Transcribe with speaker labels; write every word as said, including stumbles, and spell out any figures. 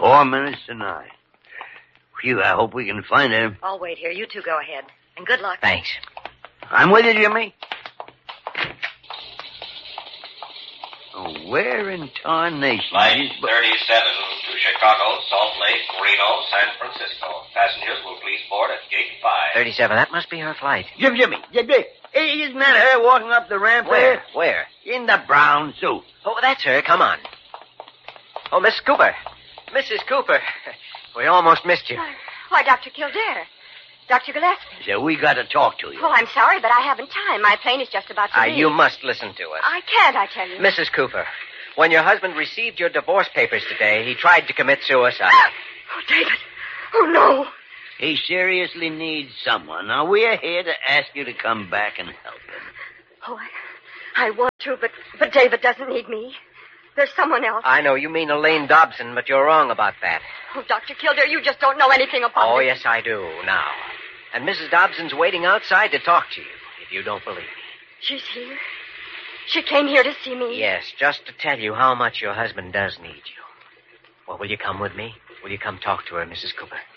Speaker 1: Four minutes to nine. Phew, I hope we can find her.
Speaker 2: I'll wait here. You two go ahead. And good luck.
Speaker 3: Thanks.
Speaker 1: I'm with you, Jimmy. Oh, where in tarnation?
Speaker 4: Flight thirty-seven to Chicago, Salt Lake, Reno, San Francisco. Passengers will please board at gate five.
Speaker 3: thirty-seven. That must be her flight.
Speaker 1: Jim, Jimmy, Jimmy. Hey, isn't that her walking up the ramp
Speaker 3: Where?
Speaker 1: there?
Speaker 3: Where?
Speaker 1: In the brown suit.
Speaker 3: Oh, that's her. Come on. Oh, Miss Cooper. Missus Cooper. We almost missed you.
Speaker 2: Why, why Doctor Kildare. Doctor Gillespie.
Speaker 1: So we got to talk to you.
Speaker 2: Oh, I'm sorry, but I haven't time. My plane is just about to
Speaker 3: Ah,
Speaker 2: leave.
Speaker 3: you must listen to us.
Speaker 2: I can't, I tell you.
Speaker 3: Missus Cooper, when your husband received your divorce papers today, he tried to commit suicide.
Speaker 2: Oh, David. Oh, no.
Speaker 1: He seriously needs someone. Now, we're here to ask you to come back and help him.
Speaker 2: Oh, I, I want to, but, but David doesn't need me. There's someone else.
Speaker 3: I know you mean Elaine Dobson, but you're wrong about that.
Speaker 2: Oh, Doctor Kildare, you just don't know anything about
Speaker 3: Oh,
Speaker 2: it.
Speaker 3: yes, I do, now. And Missus Dobson's waiting outside to talk to you, if you don't believe me.
Speaker 2: She's here. She came here to see me.
Speaker 3: Yes, just to tell you how much your husband does need you. Well, will you come with me? Will you come talk to her, Missus Cooper?